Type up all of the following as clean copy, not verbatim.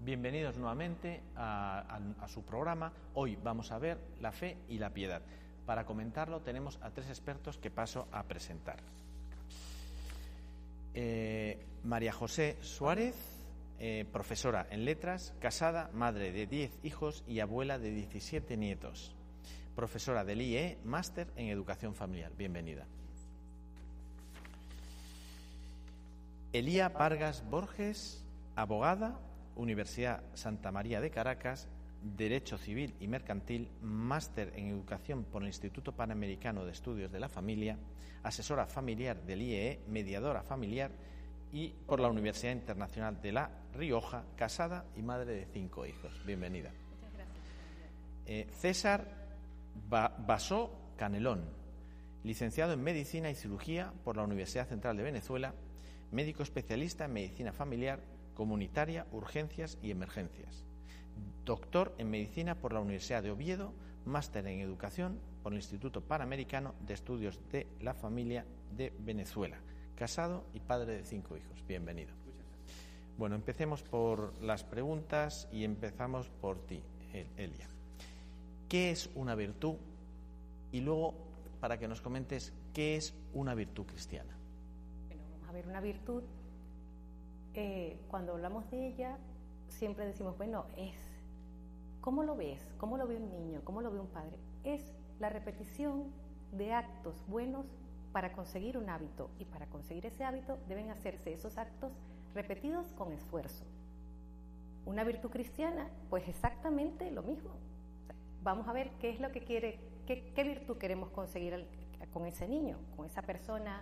Bienvenidos nuevamente a su programa. Hoy vamos a ver la fe y la piedad. Para comentarlo tenemos a tres expertos que paso a presentar. María José Suárez, profesora en letras, casada, madre de 10 hijos y abuela de 17 nietos. Profesora del IE, máster en educación familiar. Bienvenida. Elía Vargas Borges, abogada, Universidad Santa María de Caracas, Derecho Civil y Mercantil, máster en Educación por el Instituto Panamericano de Estudios de la Familia, asesora familiar del IEE, mediadora familiar y por la Universidad Internacional de La Rioja, casada y madre de 5 hijos. Bienvenida. Muchas gracias. César Basó Canelón, licenciado en Medicina y Cirugía por la Universidad Central de Venezuela, médico especialista en Medicina Familiar, Comunitaria, Urgencias y Emergencias. Doctor en Medicina por la Universidad de Oviedo, máster en Educación por el Instituto Panamericano de Estudios de la Familia de Venezuela. Casado y padre de 5 hijos. Bienvenido. Bueno, empecemos por las preguntas y empezamos por ti, Elia. ¿Qué es una virtud? Y luego, para que nos comentes, ¿qué es una virtud cristiana? Bueno, vamos a ver, una virtud, cuando hablamos de ella, siempre decimos, bueno, ¿cómo lo ves? ¿Cómo lo ve un niño? ¿Cómo lo ve un padre? Es la repetición de actos buenos para conseguir un hábito, y para conseguir ese hábito deben hacerse esos actos repetidos con esfuerzo. Una virtud cristiana, pues exactamente lo mismo. O sea, vamos a ver qué es lo que quiere, qué virtud queremos conseguir con ese niño, con esa persona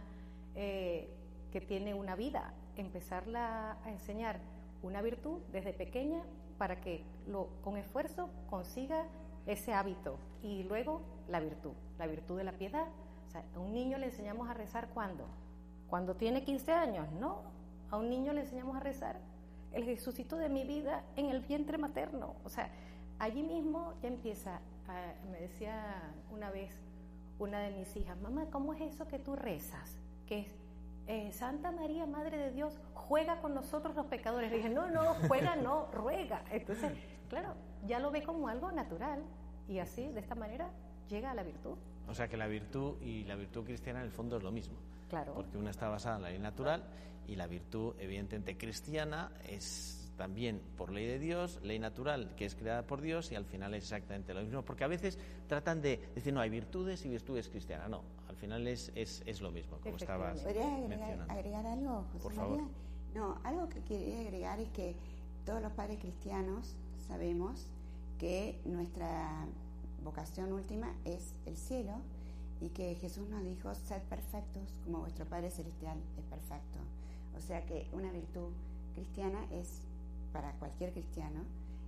que tiene una vida, empezarla a enseñar una virtud desde pequeña para que con esfuerzo consiga ese hábito, y luego la virtud de la piedad. O sea, a un niño le enseñamos a rezar cuando tiene 15 años, no, a un niño le enseñamos a rezar el Jesucito de mi vida en el vientre materno. O sea, allí mismo ya empieza. Me decía una vez una de mis hijas, mamá, ¿cómo es eso que tú rezas? Que es Santa María, Madre de Dios, juega con nosotros los pecadores. Le dije, no, juega no, ruega. Entonces, claro, ya lo ve como algo natural, y así, de esta manera, llega a la virtud. O sea que la virtud y la virtud cristiana en el fondo es lo mismo. Claro. Porque una está basada en la ley natural y la virtud, evidentemente, cristiana es también por ley de Dios, ley natural que es creada por Dios, y al final es exactamente lo mismo. Porque a veces tratan de decir, no, hay virtudes y virtudes cristianas. No, al final es lo mismo, como estabas mencionando. ¿Podría agregar algo, José Por María? favor. No, algo que quería agregar es que todos los padres cristianos sabemos que nuestra vocación última es el cielo, y que Jesús nos dijo, sed perfectos como vuestro Padre Celestial es perfecto. O sea que una virtud cristiana es, para cualquier cristiano,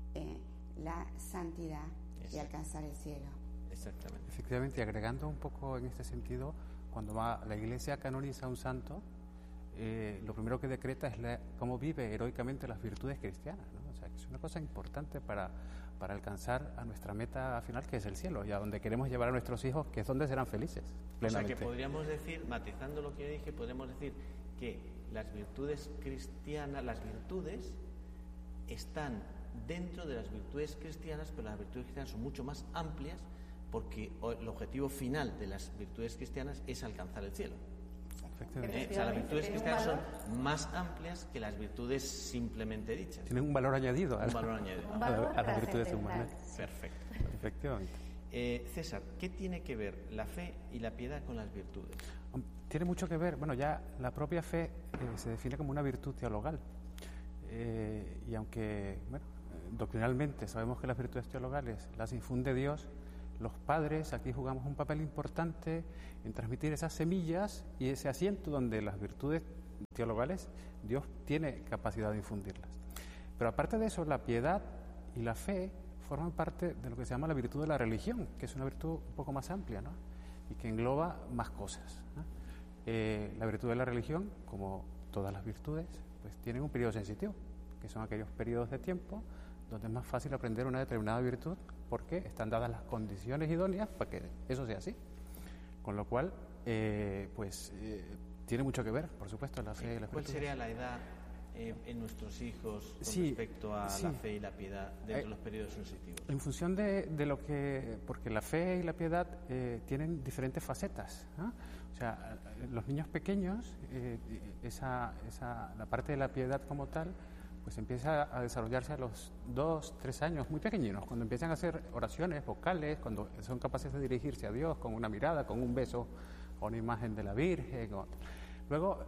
la santidad y alcanzar el cielo. Exactamente. Efectivamente, y agregando un poco en este sentido, cuando la Iglesia canoniza a un santo, lo primero que decreta es cómo vive heroicamente las virtudes cristianas, ¿no? O sea, que es una cosa importante para alcanzar a nuestra meta final, que es el cielo, y a donde queremos llevar a nuestros hijos, que es donde serán felices, plenamente. O sea que podríamos decir, matizando lo que yo dije, podríamos decir que las virtudes cristianas, las virtudes están dentro de las virtudes cristianas, pero las virtudes cristianas son mucho más amplias, porque el objetivo final de las virtudes cristianas es alcanzar el cielo. Efectivamente. O sea, las virtudes cristianas son más amplias que las virtudes simplemente dichas. Tienen un valor añadido a las virtudes humanas. Perfecto. Efectivamente. César, ¿qué tiene que ver la fe y la piedad con las virtudes? Tiene mucho que ver, bueno, ya la propia fe se define como una virtud teologal. Y aunque, bueno, doctrinalmente sabemos que las virtudes teologales las infunde Dios, los padres aquí jugamos un papel importante en transmitir esas semillas y ese asiento donde las virtudes teologales Dios tiene capacidad de infundirlas. Pero aparte de eso, la piedad y la fe forman parte de lo que se llama la virtud de la religión, que es una virtud un poco más amplia, ¿no? Y que engloba más cosas, ¿no? La virtud de la religión, como todas las virtudes, pues tienen un periodo sensitivo, que son aquellos periodos de tiempo donde es más fácil aprender una determinada virtud porque están dadas las condiciones idóneas para que eso sea así. Con lo cual, tiene mucho que ver, por supuesto, la fe y la virtud. ¿Cuál sería la edad en nuestros hijos con Sí, respecto a sí. la fe y la piedad dentro de los periodos sensitivos? En función de lo que... Porque la fe y la piedad tienen diferentes facetas, ¿no? O sea, los niños pequeños, la parte de la piedad como tal, pues empieza a desarrollarse a los 2, 3 años, muy pequeñinos, cuando empiezan a hacer oraciones vocales, cuando son capaces de dirigirse a Dios con una mirada, con un beso, o una imagen de la Virgen. Luego,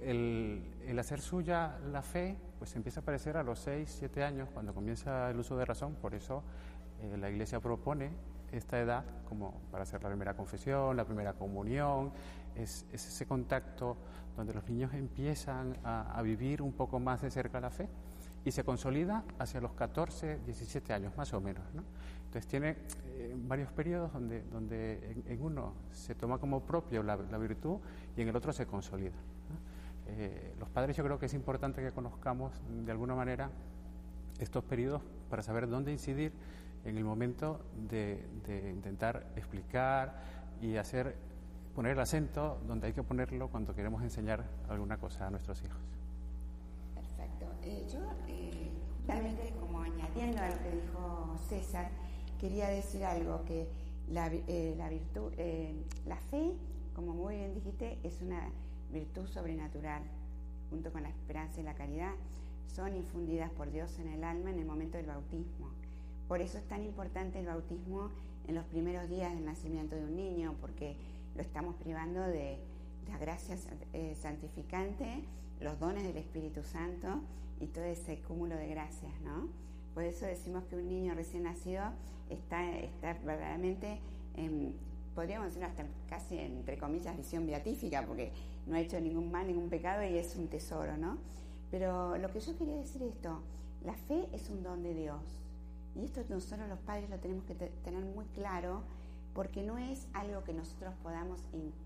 el hacer suya la fe, pues empieza a aparecer a los 6, 7 años, cuando comienza el uso de razón. Por eso la Iglesia propone esta edad como para hacer la primera confesión, la primera comunión. Es ese contacto donde los niños empiezan a vivir un poco más de cerca la fe y se consolida hacia los 14, 17 años, más o menos, ¿no? Entonces tiene varios periodos donde en uno se toma como propio la virtud y en el otro se consolida, ¿no? Los padres, yo creo que es importante que conozcamos de alguna manera estos periodos para saber dónde incidir en el momento de intentar explicar y poner el acento donde hay que ponerlo cuando queremos enseñar alguna cosa a nuestros hijos. Perfecto. Yo, realmente, como añadiendo a lo que dijo César, quería decir algo, que la virtud, la fe, como muy bien dijiste, es una virtud sobrenatural, junto con la esperanza y la caridad, son infundidas por Dios en el alma en el momento del bautismo. Por eso es tan importante el bautismo en los primeros días del nacimiento de un niño, porque lo estamos privando de la gracia santificante, los dones del Espíritu Santo y todo ese cúmulo de gracias, ¿no? Por eso decimos que un niño recién nacido está verdaderamente, podríamos decir hasta casi entre comillas, visión beatífica, porque no ha hecho ningún mal, ningún pecado y es un tesoro, ¿no? Pero lo que yo quería decir es esto: la fe es un don de Dios, y esto nosotros los padres lo tenemos que tener muy claro, porque no es algo que nosotros podamos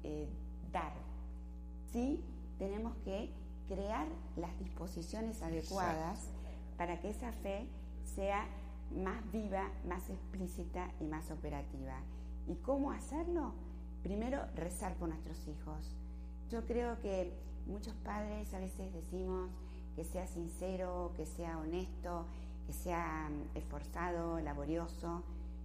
dar. Sí, tenemos que crear las disposiciones adecuadas para que esa fe sea más viva, más explícita y más operativa. ¿Y cómo hacerlo? Primero, rezar por nuestros hijos. Yo creo que muchos padres a veces decimos que sea sincero, que sea honesto, que sea esforzado, laborioso,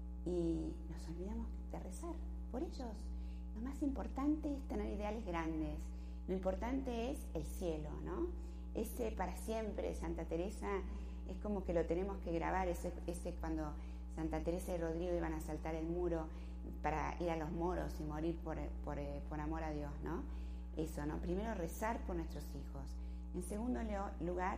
y nos olvidamos de rezar por ellos. Lo más importante es tener ideales grandes. Lo importante es el cielo, ¿no? Ese para siempre, Santa Teresa, es como que lo tenemos que grabar, ese cuando Santa Teresa y Rodrigo iban a saltar el muro para ir a los moros y morir por amor a Dios, ¿no? Eso, ¿no? Primero rezar por nuestros hijos. En segundo lugar,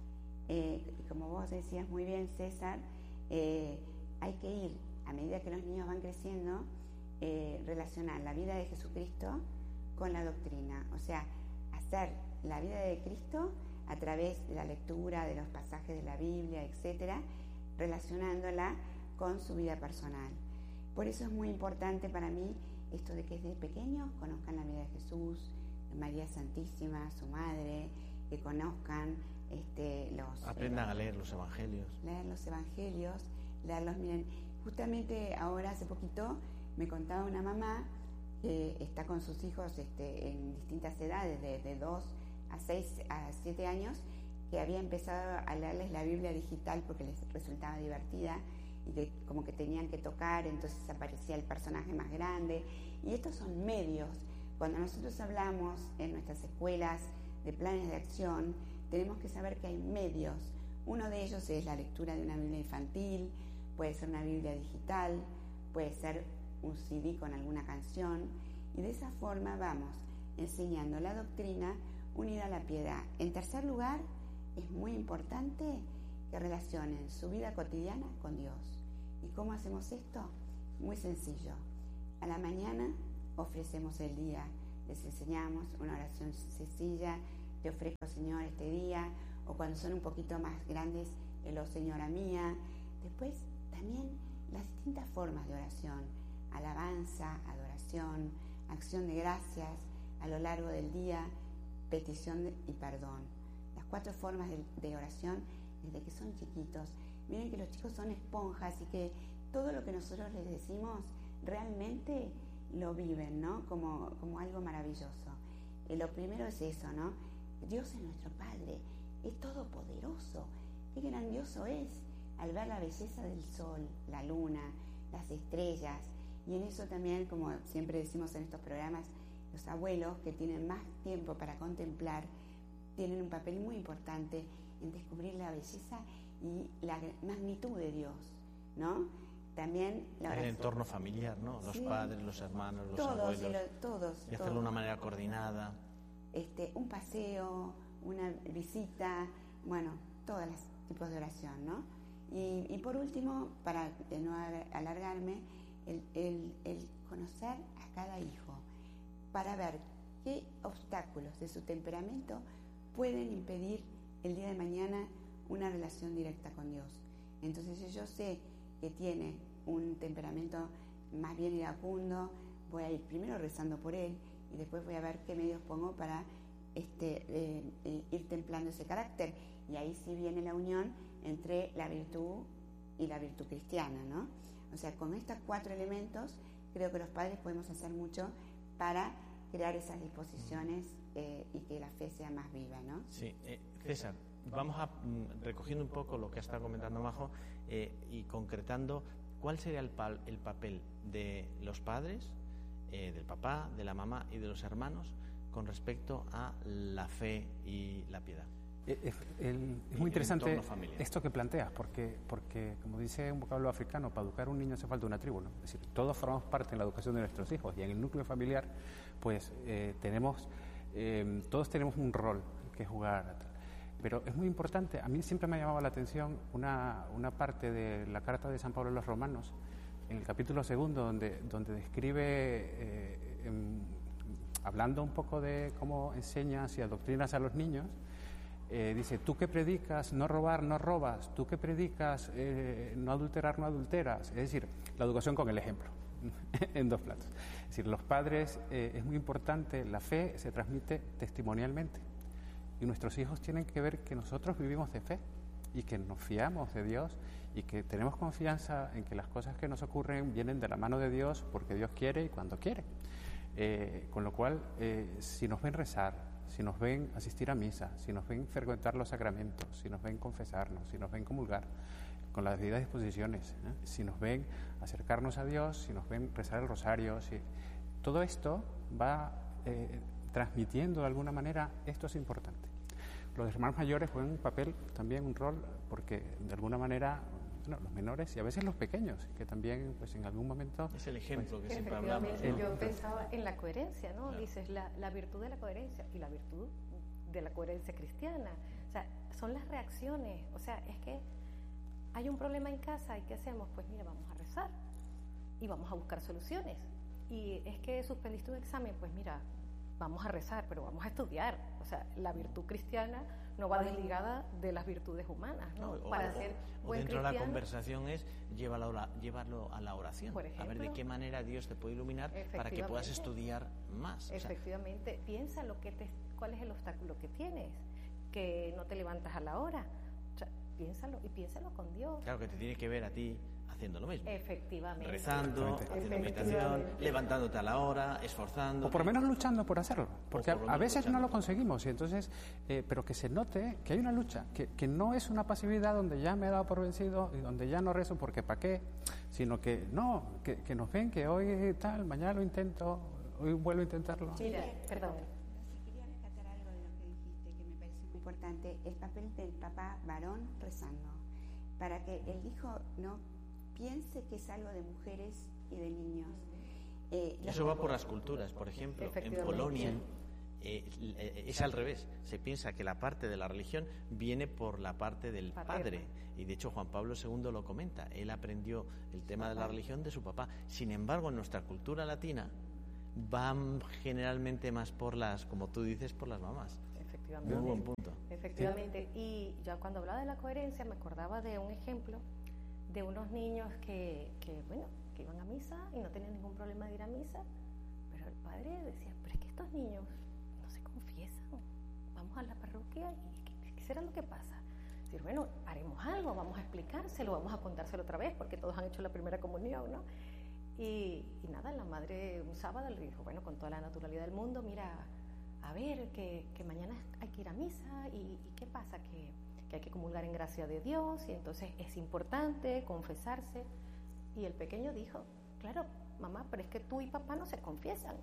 como vos decías muy bien, César, hay que ir, a medida que los niños van creciendo, relacionar la vida de Jesucristo con la doctrina, o sea, hacer la vida de Cristo a través de la lectura de los pasajes de la Biblia, etcétera, relacionándola con su vida personal. Por eso es muy importante para mí esto de que desde pequeños conozcan la vida de Jesús, de María Santísima, su madre, que conozcan aprendan a leer los evangelios. Leerlos, miren, justamente ahora hace poquito me contaba una mamá que está con sus hijos en distintas edades, de 2 a 6 a 7 años, que había empezado a leerles la Biblia digital porque les resultaba divertida y que como que tenían que tocar, entonces aparecía el personaje más grande. Y estos son medios. Cuando nosotros hablamos en nuestras escuelas de planes de acción, tenemos que saber que hay medios. Uno de ellos es la lectura de una Biblia infantil, puede ser una Biblia digital, puede ser un CD con alguna canción, y de esa forma vamos enseñando la doctrina unida a la piedad. En tercer lugar, es muy importante que relacionen su vida cotidiana con Dios. ¿Y cómo hacemos esto? Muy sencillo. A la mañana ofrecemos el día, les enseñamos una oración sencilla: te ofrezco, Señor, este día, o cuando son un poquito más grandes, el oh Señora mía. Después también las distintas formas de oración: alabanza, adoración, acción de gracias a lo largo del día, petición y perdón. Las 4 formas de oración desde que son chiquitos. Miren que los chicos son esponjas y que todo lo que nosotros les decimos realmente lo viven, ¿no? Como algo maravilloso. Lo primero es eso, ¿no? Dios es nuestro Padre. es todopoderoso. Qué grandioso es al ver la belleza del sol, la luna, las estrellas. Y en eso también, como siempre decimos en estos programas, los abuelos que tienen más tiempo para contemplar tienen un papel muy importante en descubrir la belleza y la magnitud de Dios, ¿no? También la oración. El entorno familiar, ¿no? Los padres, los hermanos, los todos, abuelos. Todos. Y hacerlo de una manera coordinada. Un paseo, una visita, bueno, todos los tipos de oración, ¿no? Y por último, para no alargarme, el conocer a cada hijo para ver qué obstáculos de su temperamento pueden impedir el día de mañana una relación directa con Dios. Entonces, si yo sé que tiene un temperamento más bien iracundo, voy a ir primero rezando por él y después voy a ver qué medios pongo para ir templando ese carácter. Y ahí sí viene la unión entre la virtud y la virtud cristiana, ¿no? O sea, con estos 4 elementos creo que los padres podemos hacer mucho para crear esas disposiciones y que la fe sea más viva, ¿no? Sí, César, vamos a recogiendo un poco lo que ha estado comentando Majo y concretando cuál sería el papel de los padres, del papá, de la mamá y de los hermanos con respecto a la fe y la piedad. Es muy interesante esto que planteas, porque como dice un vocablo africano, para educar a un niño hace falta una tribu, ¿no? Es decir, todos formamos parte en la educación de nuestros hijos y en el núcleo familiar, pues todos tenemos un rol que jugar. Pero es muy importante, a mí siempre me ha llamado la atención una parte de la carta de San Pablo a los Romanos, en el capítulo 2, donde describe, hablando un poco de cómo enseñas y adoctrinas a los niños, dice, tú que predicas no robar, no robas, tú que predicas no adulterar, no adulteras. Es decir, la educación con el ejemplo, en 2 platos. Es decir, los padres, es muy importante, la fe se transmite testimonialmente y nuestros hijos tienen que ver que nosotros vivimos de fe y que nos fiamos de Dios y que tenemos confianza en que las cosas que nos ocurren vienen de la mano de Dios porque Dios quiere y cuando quiere. Con lo cual, si nos ven rezar, si nos ven asistir a misa, si nos ven frecuentar los sacramentos, si nos ven confesarnos, si nos ven comulgar con las debidas disposiciones, si nos ven acercarnos a Dios, si nos ven rezar el rosario, todo esto va transmitiendo de alguna manera, esto es importante. Los hermanos mayores juegan un papel, también un rol, porque de alguna manera, bueno, los menores y a veces los pequeños, que también pues en algún momento... Es el ejemplo pues, que siempre hablamos, ¿no? Yo pensaba en la coherencia, ¿no? Claro. Dices la virtud de la coherencia y la virtud de la coherencia cristiana. O sea, son las reacciones. O sea, es que hay un problema en casa y ¿qué hacemos? Pues mira, vamos a rezar y vamos a buscar soluciones. Y es que suspendiste un examen, pues mira, vamos a rezar, pero vamos a estudiar. O sea, la virtud cristiana no va desligada de las virtudes humanas, ¿no? Para ser buen dentro cristiano, de la conversación es llevarlo a la oración, por ejemplo, a ver de qué manera Dios te puede iluminar para que puedas estudiar más. Efectivamente, piensa cuál es el obstáculo que tienes, que no te levantas a la hora. O sea, piénsalo y piénsalo con Dios. Claro que te tiene que ver a ti haciendo lo mismo. Efectivamente. Rezando, haciendo meditación, levantándote a la hora, esforzando. O por lo menos luchando por hacerlo, porque a veces no lo conseguimos, y entonces, pero que se note que hay una lucha, que no es una pasividad donde ya me he dado por vencido y donde ya no rezo porque ¿para qué? Sino que no, que nos ven que hoy tal, mañana lo intento, hoy vuelvo a intentarlo. Mira, perdón. Quería rescatar algo de lo que dijiste que me parece muy importante, el papel del papá varón rezando, para que el hijo no piense que es algo de mujeres y de niños. Eso va por las culturas, por ejemplo, en Polonia es al revés, se piensa que la parte de la religión viene por la parte del padre, y de hecho Juan Pablo II lo comenta, él aprendió el tema de la religión de su papá. Sin embargo, en nuestra cultura latina van generalmente más por las, como tú dices, por las mamás. Efectivamente. Muy buen punto. Efectivamente, y ya cuando hablaba de la coherencia me acordaba de un ejemplo de unos niños que iban a misa y no tenían ningún problema de ir a misa, pero el padre decía, pero es que estos niños no se confiesan, vamos a la parroquia y ¿qué será lo que pasa? Decir, bueno, haremos algo, vamos a explicárselo, vamos a contárselo otra vez, porque todos han hecho la primera comunión, ¿no? Y nada, la madre un sábado le dijo, bueno, con toda la naturalidad del mundo, mira, a ver, que mañana hay que ir a misa y ¿qué pasa? Que hay que comulgar en gracia de Dios y entonces es importante confesarse. Y el pequeño dijo, claro, mamá, pero es que tú y papá no se confiesan.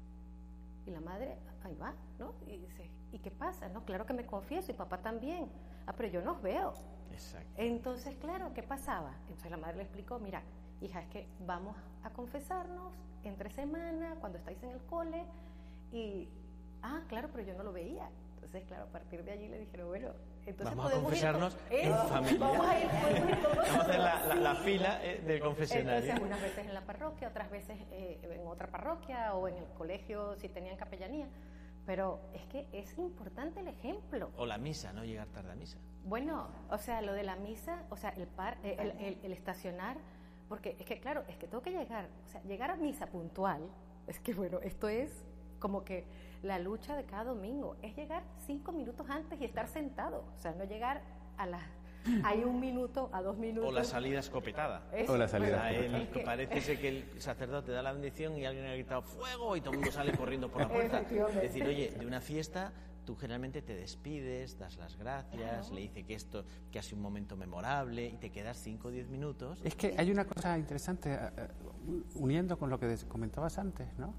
Y la madre, ahí va, ¿no? Y dice, ¿y qué pasa? No, claro que me confieso y papá también. Ah, pero yo no os veo. Exacto. Entonces, claro, ¿qué pasaba? Entonces la madre le explicó, mira, hija, es que vamos a confesarnos entre semana, cuando estáis en el cole, y, claro, pero yo no lo veía. Entonces, claro, a partir de allí le dijeron, bueno, entonces vamos a confesarnos en familia. Vamos a ir todos. Vamos a hacer la fila del confesionario. Entonces, unas veces en la parroquia, otras veces en otra parroquia o en el colegio si tenían capellanía. Pero es que es importante el ejemplo. O la misa, no llegar tarde a misa. Bueno, o sea, lo de la misa, o sea, el estacionar, porque es que claro, es que tengo que llegar, o sea, llegar a misa puntual, es que bueno, esto es como que la lucha de cada domingo, es llegar 5 minutos antes y estar sentado, o sea, no llegar hay 1 minuto, a 2 minutos. O la salida escopetada. O la salida escopetada. Parece ser que el sacerdote da la bendición y alguien ha gritado ¡fuego! Y todo el mundo sale corriendo por la puerta. Es decir, oye, de una fiesta tú generalmente te despides, das las gracias, claro, le dices que ha sido un momento memorable y te quedas 5 o 10 minutos. Es que hay una cosa interesante, uniendo con lo que comentabas antes, ¿no?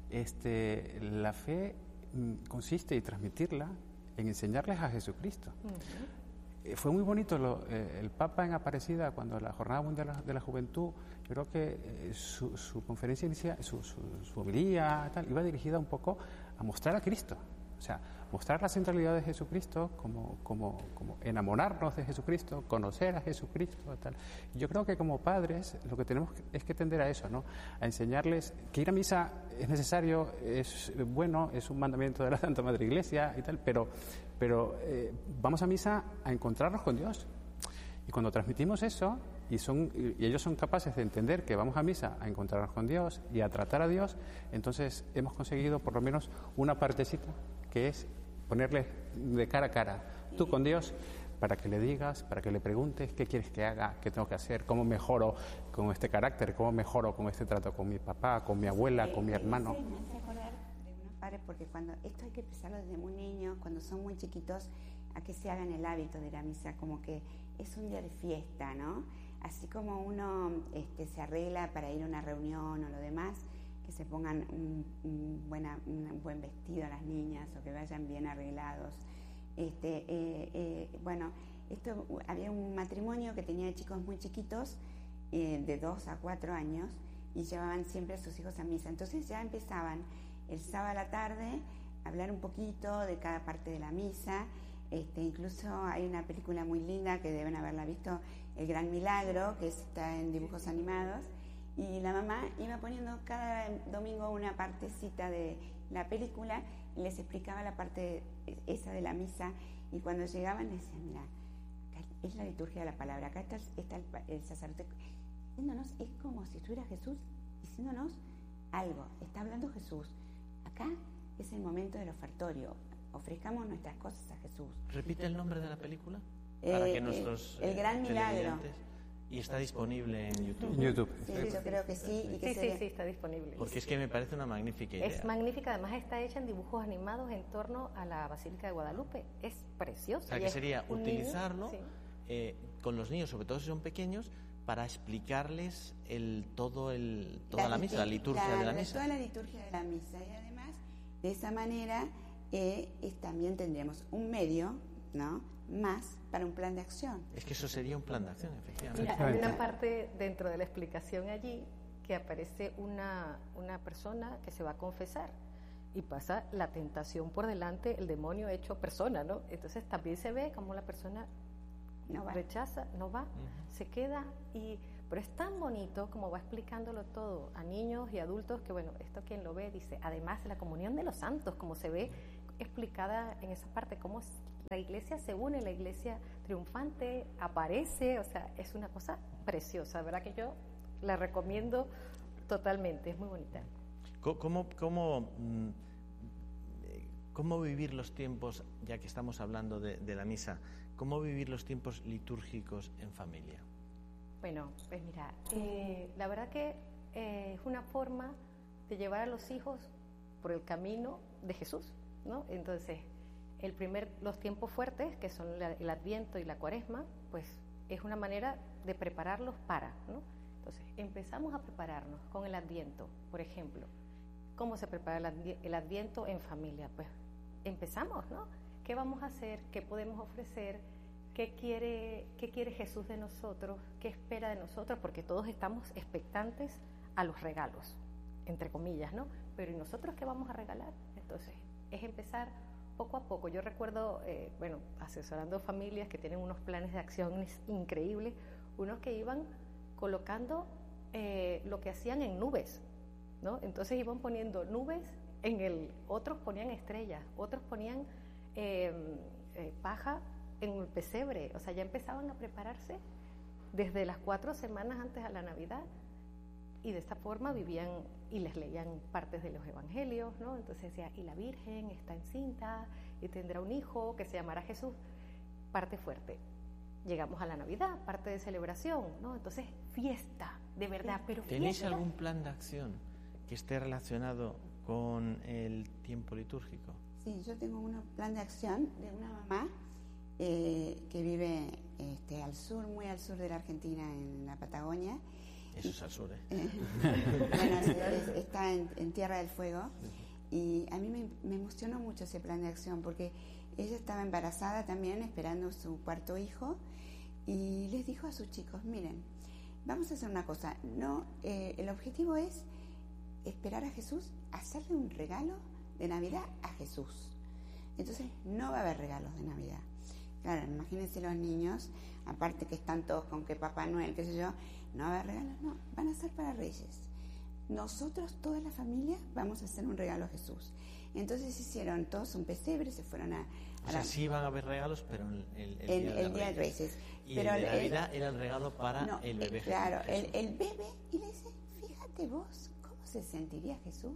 La fe consiste en transmitirla, en enseñarles a Jesucristo. Uh-huh. Fue muy bonito el Papa en Aparecida, cuando la Jornada Mundial de la Juventud, yo creo que su conferencia inicial, su homilía, tal, iba dirigida un poco a mostrar a Cristo. O sea, mostrar la centralidad de Jesucristo, como enamorarnos de Jesucristo, conocer a Jesucristo, tal. Yo creo que como padres lo que tenemos es que tender a eso, ¿no? A enseñarles que ir a misa es necesario, es bueno, es un mandamiento de la Santa Madre Iglesia y tal, pero vamos a misa a encontrarnos con Dios. Y cuando transmitimos eso, y ellos son capaces de entender que vamos a misa a encontrarnos con Dios y a tratar a Dios, entonces hemos conseguido por lo menos una partecita, que es ponerle de cara a cara, tú con Dios, para que le digas, para que le preguntes qué quieres que haga, qué tengo que hacer, cómo mejoro con este carácter, cómo mejoro con este trato con mi papá, con mi abuela, con mi hermano. Me hace acordar de unos padres, porque cuando esto hay que empezarlo desde muy niños, cuando son muy chiquitos, a que se hagan el hábito de la misa, como que es un día de fiesta, ¿no? Así como uno se arregla para ir a una reunión o lo demás, que se pongan un buen vestido a las niñas o que vayan bien arreglados. Bueno, había un matrimonio que tenía chicos muy chiquitos, de 2 a 4 años, y llevaban siempre a sus hijos a misa. Entonces ya empezaban el sábado a la tarde a hablar un poquito de cada parte de la misa. Incluso hay una película muy linda que deben haberla visto, El Gran Milagro, que está en dibujos animados, y la mamá iba poniendo cada domingo una partecita de la película y les explicaba la parte esa de la misa, y cuando llegaban les decían, mira, acá es la liturgia de la palabra, acá está el sacerdote diciéndonos, es como si estuviera Jesús diciéndonos algo, está hablando Jesús, acá es el momento del ofertorio, ofrezcamos nuestras cosas a Jesús. ¿Repite el nombre de la película? Para que nuestros El Gran Milagro. Y está disponible en YouTube. YouTube. Sí, yo creo que sí. Y que sí, está disponible. Porque es que me parece una magnífica idea. Es magnífica, además está hecha en dibujos animados en torno a la Basílica de Guadalupe. Es preciosa. O sea, que sería utilizarlo niño, con los niños, sobre todo si son pequeños, para explicarles toda la misa, la liturgia de la misa. Toda la liturgia de la misa. Y además, de esa manera, también tendríamos un medio, ¿no?, más para un plan de acción. Es que eso sería un plan de acción, efectivamente. Mira, hay una parte dentro de la explicación allí que aparece una persona que se va a confesar y pasa la tentación por delante, el demonio hecho persona, ¿no? Entonces también se ve como la persona rechaza, no va, se queda, pero es tan bonito como va explicándolo todo a niños y adultos que, bueno, esto quien lo ve dice, además la comunión de los santos, como se ve explicada en esa parte, cómo la iglesia se une, la iglesia triunfante aparece, o sea, es una cosa preciosa, ¿verdad? Que yo la recomiendo totalmente, es muy bonita. ¿Cómo vivir los tiempos, ya que estamos hablando de la misa, cómo vivir los tiempos litúrgicos en familia? Bueno, pues mira, la verdad que es una forma de llevar a los hijos por el camino de Jesús. ¿no? Entonces, los tiempos fuertes, que son el Adviento y la Cuaresma, pues es una manera de prepararlos para, ¿no? Entonces, empezamos a prepararnos con el Adviento, por ejemplo. ¿Cómo se prepara el Adviento en familia? Pues empezamos, ¿no? ¿Qué vamos a hacer? ¿Qué podemos ofrecer? ¿Qué quiere Jesús de nosotros? ¿Qué espera de nosotros? Porque todos estamos expectantes a los regalos, entre comillas, ¿no? Pero ¿y nosotros qué vamos a regalar? Entonces, es empezar poco a poco. Yo recuerdo, asesorando familias que tienen unos planes de acción increíbles, unos que iban colocando lo que hacían en nubes, ¿no? Entonces iban poniendo nubes otros ponían estrellas, otros ponían paja en el pesebre, o sea, ya empezaban a prepararse desde las 4 semanas antes a la Navidad, y de esta forma vivían y les leían partes de los evangelios, ¿no? Entonces decía, y la Virgen está encinta y tendrá un hijo que se llamará Jesús, parte fuerte. Llegamos a la Navidad, parte de celebración, ¿no? Entonces, fiesta, de verdad, pero ¿Tenéis fiesta. algún plan de acción que esté relacionado con el tiempo litúrgico? Sí, yo tengo un plan de acción de una mamá que vive al sur, muy al sur de la Argentina, en la Patagonia. Eso es al sur, Bueno, está en Tierra del Fuego. Y a mí me emocionó mucho ese plan de acción, porque ella estaba embarazada también, esperando su cuarto hijo, y les dijo a sus chicos, miren, vamos a hacer una cosa, el objetivo es esperar a Jesús, hacerle un regalo de Navidad a Jesús. Entonces no va a haber regalos de Navidad. Claro, imagínense los niños, aparte que están todos con que Papá Noel, qué sé yo, no va a haber regalos, no, van a ser para Reyes. Nosotros, toda la familia, vamos a hacer un regalo a Jesús. Entonces hicieron todos un pesebre, se fueron a o sea, sí van a haber regalos, pero el día de Reyes. Y pero el de Navidad era el regalo para el bebé Jesús. Claro, el bebé, y le dice, fíjate vos, ¿cómo se sentiría Jesús?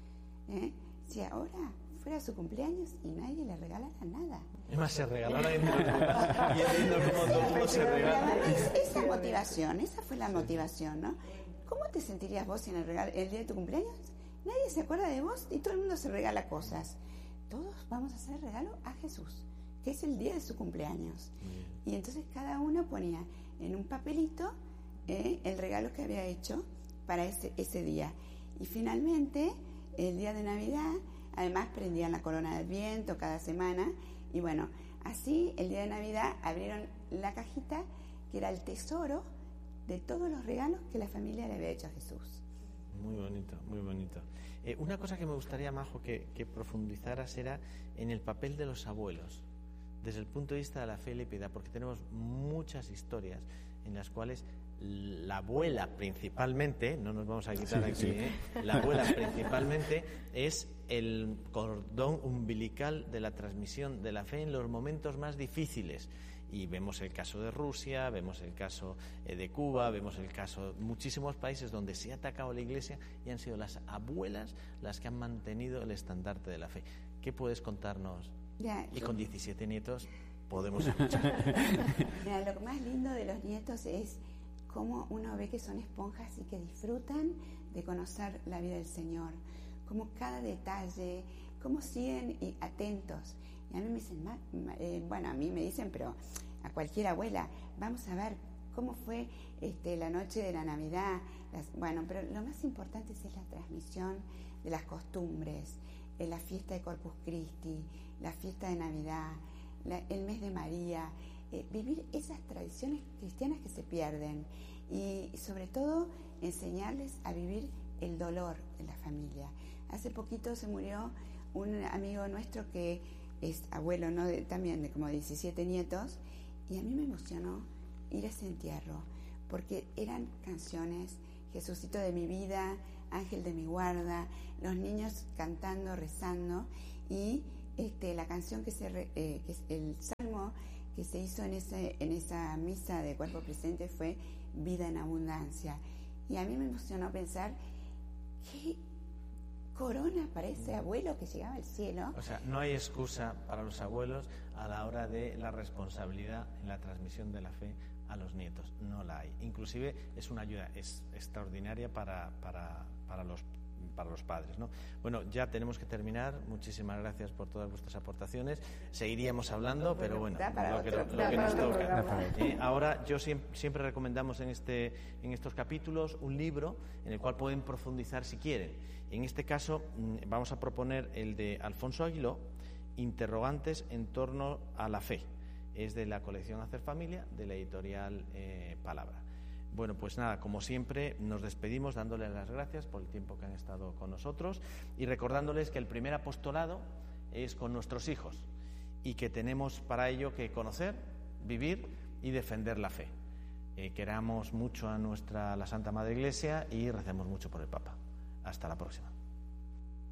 Si ahora fuera su cumpleaños y nadie le regalara nada. Es más, se regalara entre y entiendo cómo todo el mundo se regala. Esa motivación, esa fue la motivación, ¿no? ¿Cómo te sentirías vos si en el día de tu cumpleaños nadie se acuerda de vos y todo el mundo se regala cosas? Todos vamos a hacer regalo a Jesús, que es el día de su cumpleaños. Y entonces cada uno ponía en un papelito el regalo que había hecho para ese día. Y finalmente, el día de Navidad, además prendían la corona de Adviento cada semana. Y bueno, así el día de Navidad abrieron la cajita que era el tesoro de todos los regalos que la familia le había hecho a Jesús. Muy bonito, muy bonito. Una cosa que me gustaría, Majo, que profundizaras era en el papel de los abuelos, desde el punto de vista de la fe y la piedad, porque tenemos muchas historias en las cuales la abuela principalmente, no nos vamos a quitar la abuela principalmente es el cordón umbilical de la transmisión de la fe en los momentos más difíciles. Y vemos el caso de Rusia, vemos el caso de Cuba, vemos el caso de muchísimos países donde se ha atacado a la Iglesia y han sido las abuelas las que han mantenido el estandarte de la fe. ¿Qué puedes contarnos? Y con 17 nietos podemos escuchar. Mira, lo más lindo de los nietos es cómo uno ve que son esponjas y que disfrutan de conocer la vida del Señor, como cada detalle, cómo siguen atentos. Y a mí me dicen, a mí me dicen, pero a cualquier abuela, vamos a ver cómo fue la noche de la Navidad. Pero lo más importante es la transmisión de las costumbres, la fiesta de Corpus Christi, la fiesta de Navidad, el mes de María, vivir esas tradiciones cristianas que se pierden y sobre todo enseñarles a vivir el dolor de la familia. Hace poquito se murió un amigo nuestro que es abuelo, ¿no? También de como 17 nietos, y a mí me emocionó ir a ese entierro, porque eran canciones, Jesucito de mi vida, Ángel de mi guarda, los niños cantando, rezando, y la canción que es el salmo que se hizo en esa misa de cuerpo presente fue Vida en Abundancia. Y a mí me emocionó pensar qué corona para ese abuelo que llegaba al cielo. O sea, no hay excusa para los abuelos a la hora de la responsabilidad en la transmisión de la fe a los nietos. No la hay. Inclusive es una ayuda extraordinaria para los para los padres, ¿no? Bueno, ya tenemos que terminar. Muchísimas gracias por todas vuestras aportaciones. Seguiríamos hablando, pero bueno, lo que nos toca. Ahora, yo siempre recomendamos en estos capítulos un libro en el cual pueden profundizar si quieren. En este caso, vamos a proponer el de Alfonso Aguiló, Interrogantes en torno a la fe. Es de la colección Hacer Familia, de la editorial Palabra. Bueno, pues nada, como siempre, nos despedimos dándoles las gracias por el tiempo que han estado con nosotros y recordándoles que el primer apostolado es con nuestros hijos y que tenemos para ello que conocer, vivir y defender la fe. Queramos mucho a la Santa Madre Iglesia y recemos mucho por el Papa. Hasta la próxima.